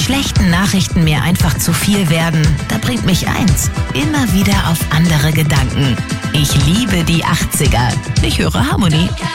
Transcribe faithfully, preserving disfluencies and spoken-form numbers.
schlechten Nachrichten mir einfach zu viel werden, da bringt mich eins immer wieder auf andere Gedanken. Ich liebe die achtziger. Ich höre Harmonie.